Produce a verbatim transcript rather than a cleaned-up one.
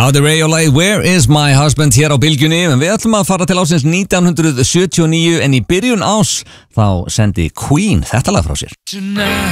Out of Ray og lagið Where is my husband hér á Bylgjunni. En við ætlum að fara til ásins nítján hundruð sjötíu og níu en í byrjun ás þá sendi Queen þetta lag frá sér.